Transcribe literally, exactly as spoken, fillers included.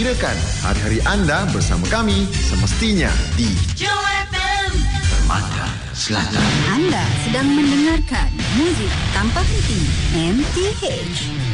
menggembirakan. Hari-hari anda bersama kami semestinya di Joy F M Permata Selatan. Anda sedang mendengarkan muzik tanpa henti M T H.